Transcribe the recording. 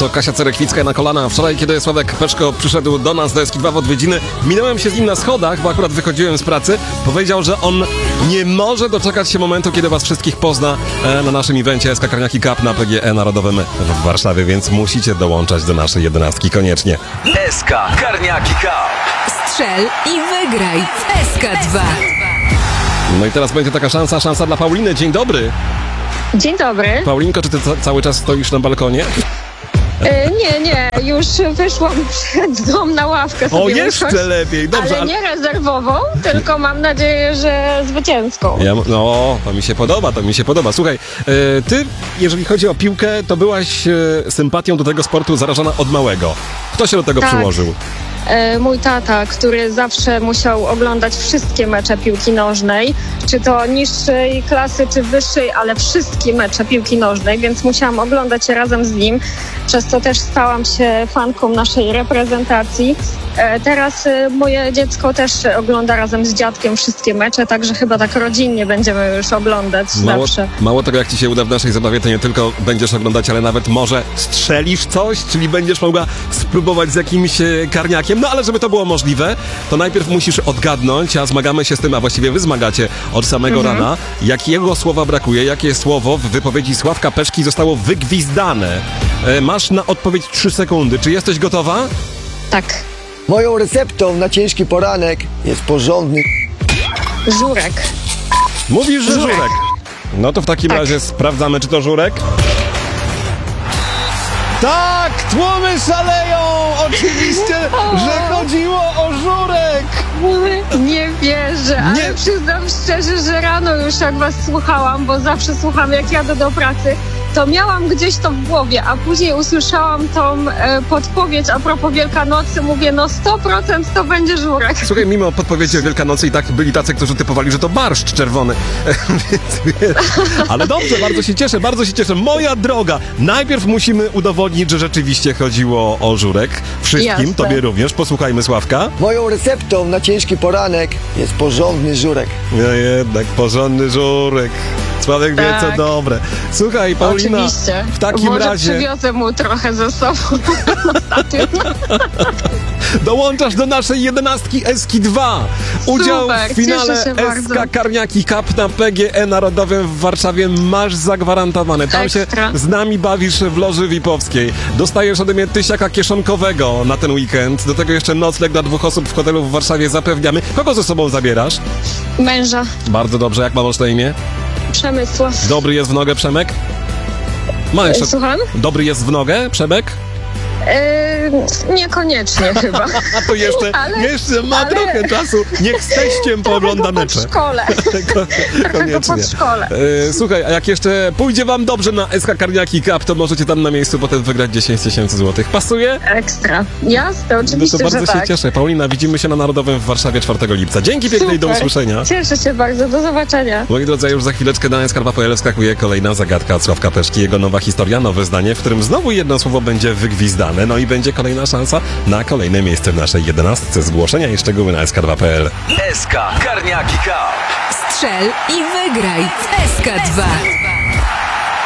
To Kasia Cerekwicka na kolana. Wczoraj, kiedy Sławek Peszko przyszedł do nas do SK2 w odwiedziny, minąłem się z nim na schodach, bo akurat wychodziłem z pracy. Powiedział, że on nie może doczekać się momentu, kiedy was wszystkich pozna na naszym evencie SK Karniaki Cup na PGE Narodowym w Warszawie, więc musicie dołączać do naszej 11 koniecznie. SK Karniaki Cup. Strzel i wygraj w SK2. No i teraz będzie taka szansa dla Pauliny. Dzień dobry. Dzień dobry. Paulinko, czy ty cały czas stoisz na balkonie? Nie, już wyszłam przed dom na ławkę sobie. O, jeszcze usiąść, lepiej, dobrze. Ale nie rezerwową, tylko mam nadzieję, że zwycięską. No, to mi się podoba. Słuchaj, ty, jeżeli chodzi o piłkę, to byłaś sympatią do tego sportu zarażona od małego. Kto się do tego przyłożył? Mój tata, który zawsze musiał oglądać wszystkie mecze piłki nożnej, czy to niższej klasy, czy wyższej, ale wszystkie mecze piłki nożnej, więc musiałam oglądać je razem z nim, przez co też stałam się fanką naszej reprezentacji. Teraz moje dziecko też ogląda razem z dziadkiem wszystkie mecze, także chyba tak rodzinnie będziemy już oglądać zawsze. Mało tego, jak ci się uda w naszej zabawie, to nie tylko będziesz oglądać, ale nawet może strzelisz coś, czyli będziesz mogła spróbować z jakimś karniakiem. No ale żeby to było możliwe, to najpierw musisz odgadnąć, a zmagamy się z tym, a właściwie wy zmagacie od samego rana, jakiego słowa brakuje, jakie słowo w wypowiedzi Sławka Peszki zostało wygwizdane. Masz na odpowiedź 3 sekundy. Czy jesteś gotowa? Tak. Moją receptą na ciężki poranek jest porządny Żurek. Mówisz, że żurek. No to w takim razie sprawdzamy, czy to żurek. Tak! Tłumy szaleją! Oczywiście, że chodziło o żurek! Nie wierzę, ale przyznam szczerze, że rano już jak was słuchałam, bo zawsze słucham jak jadę do pracy, to miałam gdzieś to w głowie, a później usłyszałam tą podpowiedź a propos Wielkanocy, mówię, no 100% to będzie żurek. Słuchaj, mimo podpowiedzi o Wielkanocy i tak byli tacy, którzy typowali, że to barszcz czerwony. Więc wiesz. Ale dobrze, bardzo się cieszę. Moja droga, najpierw musimy udowodnić, że rzeczywiście chodziło o żurek. Wszystkim, jasne. Tobie również. Posłuchajmy Sławka. Moją receptą na ciężki poranek jest porządny żurek. No jednak, porządny żurek. Sławek wie, co dobre. Słuchaj, Paulina, oczywiście. w takim Może razie przywiozę mu trochę ze sobą. dołączasz do naszej 11 SK2. Udział w finale SK Karniaki Cup na PGE Narodowym w Warszawie masz zagwarantowany. Tam Ekstra. się z nami bawisz w loży VIP-owskiej. Dostajesz ode mnie tysiaka kieszonkowego na ten weekend. Do tego jeszcze nocleg dla 2 osób w hotelu w Warszawie zapewniamy. Kogo ze sobą zabierasz? Męża. Bardzo dobrze. Jak ma na imię? Przemysław. Dobry jest w nogę Przemek? Ma jeszcze... Słucham? Dobry jest w nogę Przemek? Niekoniecznie chyba. A to jeszcze ma trochę czasu. Niech z teściem poogląda mecze. Po szkole. Koniecznie. Po szkole. Słuchaj, a jak jeszcze pójdzie wam dobrze na SK Karniaki Cup, to możecie tam na miejscu potem wygrać 10 000 złotych. Pasuje? Ekstra. Jasne, oczywiście, No to bardzo że się cieszę. Paulina, widzimy się na Narodowym w Warszawie 4 lipca. Dzięki pięknej, do usłyszenia. Cieszę się bardzo, do zobaczenia. Moi drodzy, już za chwileczkę na SK2.pl skakuje kolejna zagadka od Sławka Peszki. Jego nowa historia, nowe zdanie, w którym znowu jedno słowo będzie wygwizdane. No i będzie kolejna szansa na kolejne miejsce w naszej 11. Zgłoszenia i szczegóły na SK2.pl. SK Karniaki Cup. Strzel i wygraj w SK2.